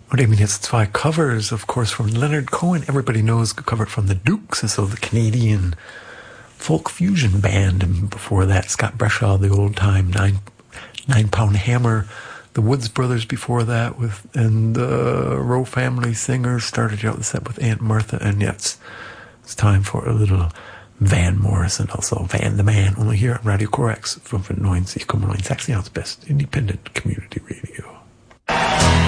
Und eben jetzt zwei Covers, of course, from Leonard Cohen. Everybody knows, covered from the Dukes, so the Canadian folk fusion band. And before that, Scott Breshaw, the old-time nine-pound hammer. The Woods Brothers before that, and the Rowe Family Singers started out the set with Aunt Martha. And yes, it's time for a little Van Morrison, also Van the Man, only here on Radio Corax from 95,6 best independent community radio.